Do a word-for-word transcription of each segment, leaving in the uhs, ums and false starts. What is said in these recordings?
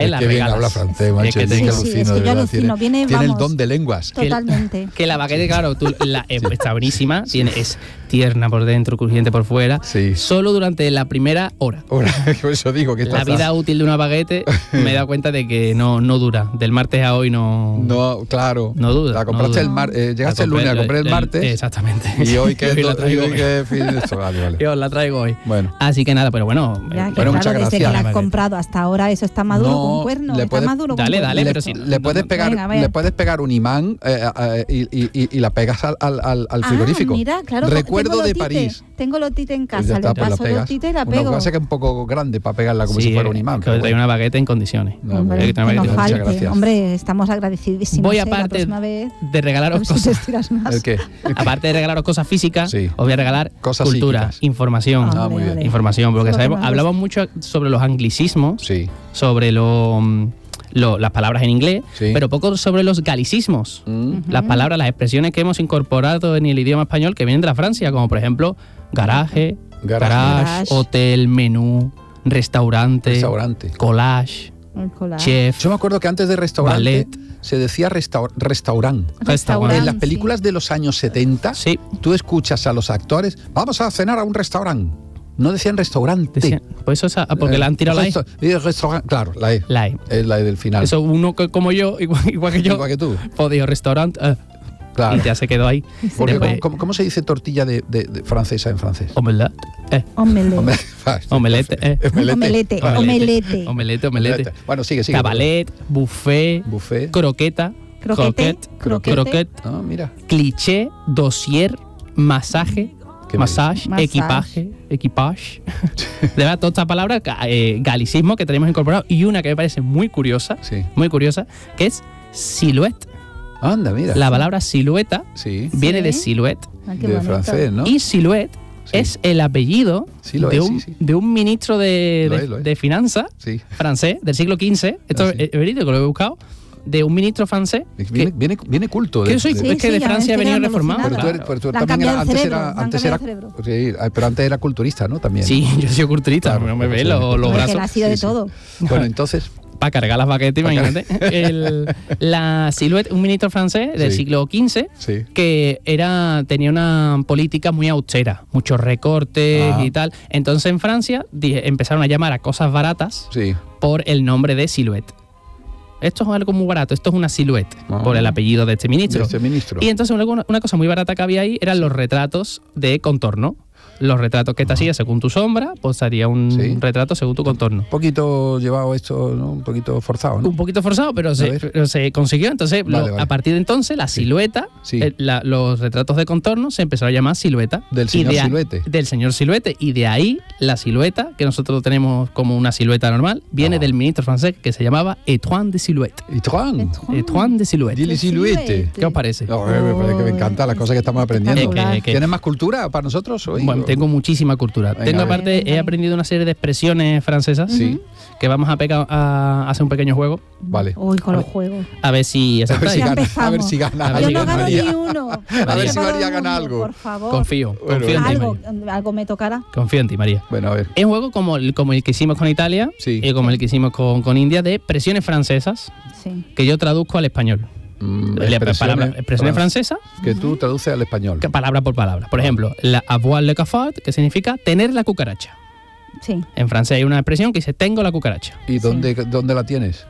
las Qué bien regalas. habla francés, macho. Es que Es tengo- que Sí, sí, alucino, es que de yo verdad. alucino. Tiene, Viene, tiene el vamos. don de lenguas. Que el- Totalmente. Que la baguette, claro, tú, la, eh, está buenísima, tiene, es tierna por dentro, crujiente por fuera. Sí. Solo durante la primera hora. Ahora, por eso digo que La está- vida útil de una baguette me he dado cuenta de que no, no dura. Del martes a hoy no. No, claro. No duda, La compraste no duda. el mar, eh, llegaste La el lunes, la compré compré el martes. Exactamente. Y hoy que Y la y traigo hoy hoy. que fin de esto. Vale, vale. Yo la traigo hoy. Bueno. Así que nada, pero bueno. Ya, eh, que Bueno, muchas claro, desde que gracias. la has comprado hasta ahora eso está maduro No, con un cuerno. le Está puedes- maduro con Dale, cuerno. dale, le, pero si- le puedes pegar, Venga, venga. le puedes pegar un imán eh, eh, y, y- y- y la pegas al, al, al- al frigorífico. Ah, mira, claro. Recuerdo tengo de lotite, París. Tengo lotite en Pues casa, ya está, le pues la paso pegas. lotite y la Una pego. cosa que es un poco grande para pegarla como sí, si fuera un imán. Que pero os traigo bueno. una baguette en condiciones. No, Hombre, muy que bien. nos Muchas falte. gracias. Hombre, estamos agradecidísimos. Voy eh, la aparte próxima vez, de a regalaros ver si te cosas. estiras más. ¿El qué? Aparte de regalaros cosas físicas, Sí. os voy a regalar Cosas cultura, psíquicas. información. Ah, Ah, muy bien. vale. Información, porque Eso es lo que sabemos, más hablamos mucho sobre los anglicismos, Sí. sobre lo, mm, lo- las palabras en inglés, Sí. pero poco sobre los galicismos. Mm. Las palabras, las expresiones que hemos incorporado en el idioma español que vienen de la Francia, como por ejemplo garaje, Garaje. garage, Garage. hotel, menú, restaurante, Restaurante. collage, El collage. chef, Yo me acuerdo que antes de restaurante ballet. se decía restaur restaurante. Restaurante. En las sí. películas de los años setenta, Sí. tú escuchas a los actores, vamos a cenar a un restaurante. No decían restaurante. Decían- pues eso es a- porque Eh, le han tirado la E. resto- eh, restaurante, claro, la E. La E. Es la E del final. Eso uno que- como yo, igual, igual que yo, Igual que tú. pues dijo restaurante eh, Claro. y ya se quedó ahí. Porque, Después, ¿cómo, cómo se dice tortilla de, de- de francesa en francés? omelette, eh, Omelette. Hombre, Omelette, eh. Omelete. Omelete. omelette, omelette, Bueno, sigue, sigue. cabaret, buffet, Buffet. croqueta, Croquete, croquette, croquette, Ah, mira. cliché, dossier, masaje, Qué massage, Massage. equipaje, equipage. De verdad, todas estas palabras, eh, galicismo que tenemos incorporado y una que me parece muy curiosa, Sí. muy curiosa, que es silhouette. Anda, mira. La palabra silueta Sí. viene de Sí. silhouette. Ah, qué De bonito. francés, ¿no? Y silhouette Sí. es el apellido Sí lo de, es, un, sí, sí. de un ministro de, Lo de, es, lo es. de finanzas Sí. francés del siglo quince. Esto Ah, sí. es verídico, lo he buscado. De un ministro francés. Viene, que- viene, viene culto. que de- yo soy- de- Sí, es que sí, de ya me Francia ha estoy venido quedando reformado. Pero tú, alucinada. eres- pero tú Le han también cambiado era, el antes cerebro, era, le han antes cambiado era, el cerebro. sí, pero antes era culturista, ¿no? También. Sí, yo soy culturista, Claro, no me ve sí. los, los Porque brazos. él ha sido de Sí, sí. todo. Bueno, entonces, Para cargar las baquetas, imagínate. El- la silhouette, un ministro francés del Sí. siglo quince, sí. que era tenía una política muy austera, muchos recortes Ah. y tal. Entonces en Francia di- empezaron a llamar a cosas baratas Sí. por el nombre de silhouette. Esto es algo muy barato, esto es una silhouette, Ah. por el apellido de este ministro. De este ministro. Y entonces una, una cosa muy barata que había ahí eran los retratos de contorno. Los retratos que te hacías según tu sombra, pues haría un Sí. retrato según tu contorno. Un poquito llevado esto, ¿no? Un poquito forzado, ¿no? Un poquito forzado, pero A se, ver. pero se consiguió. Entonces, lo- Vale, vale. a partir de entonces, la Sí. silueta, Sí. eh, la- los retratos de contorno se empezaron a llamar silueta. Del Y señor de a- Siluete. Del señor Siluete. Y de ahí, la silueta, que nosotros tenemos como una silueta normal, viene Ah. del ministro francés que se llamaba Étoile de Silhouette. Y Tron. Étoile de Silhouette. Dile Siluete. ¿Qué os parece? No, eh, me parece que me encanta las cosas que estamos aprendiendo. Es que- es que- ¿Tienes más cultura para nosotros hoy? Bueno, tengo muchísima cultura. Venga, tengo a ver. aparte, he aprendido una serie de expresiones francesas Sí. que vamos a, peca- a hacer un pequeño juego. Vale. Uy, con los juegos. A ver si A ver acertáis. si Ya gana. empezamos. A ver si gana. A ver Yo si no gana gano María. ni uno. A ver si Todo el María gana mundo, algo. Por favor. Confío, Bueno, confío en ti, Algo, María. algo me tocará. Confío en ti, María. Bueno, a ver. Es un juego como el, como el que hicimos con Italia Sí. y como el que hicimos con, con India de expresiones francesas Sí. que yo traduzco al español. Mm, Le- palabra- expresiones fran- francesas, que tú traduces al español. que palabra por palabra. Por ejemplo, la avoir le cafard, que significa tener la cucaracha. Sí. En francés hay una expresión que dice tengo la cucaracha. ¿Y dónde, dónde la tienes?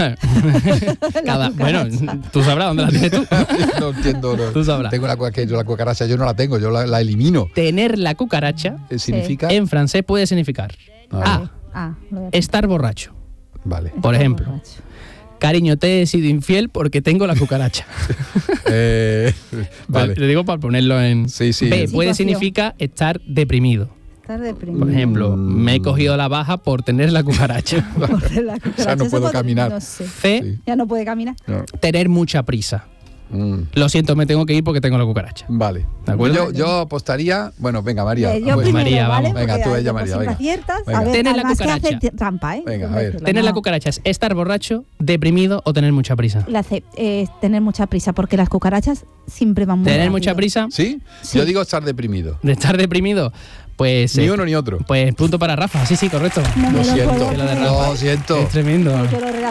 Cada- bueno, tú sabrás dónde la tienes tú. No entiendo. No. Tú sabrás. Tengo la, cua- que yo la cucaracha, yo no la tengo, yo la, la elimino. Tener la cucaracha Eh, Significa. en francés puede significar Ah, A. Ah, lo voy a Estar borracho. Vale. Por ejemplo, borracho. cariño, te he sido infiel porque tengo la cucaracha. Eh, vale. Le digo para ponerlo en... Sí, sí. B. Puede Situación. significar estar deprimido. Estar Por deprimido. ejemplo, Mm. me he cogido la baja por tener la cucaracha. Por la O sea, no cucaracha. puedo Eso pod- caminar. No sé. C. Sí. Ya no puede caminar. No. Tener mucha prisa. Mm, Lo siento, me tengo que ir porque tengo la cucaracha. Vale. ¿De acuerdo? Yo, yo apostaría. Bueno, venga, María. Eh, yo pues, primero, María, ¿vale? vamos. Venga, Porque tú, ella, como María, siempre venga. aciertas. Venga. A ver, Tener la además que cucaracha. hace trampa, ¿eh? Venga, a Hay que ver. decirlo, Tener la no. cucaracha es estar borracho, deprimido o tener mucha prisa. La C, eh, tener mucha prisa, porque las cucarachas siempre van muy Tener rápido. mucha prisa ¿Sí? Sí. Yo digo estar deprimido. de estar deprimido, pues... Ni eh, uno ni otro. Pues punto para Rafa. Sí, sí, correcto. No me Lo lo siento. puedo Que lo de creer. Rafa Lo siento. Es tremendo. Yo lo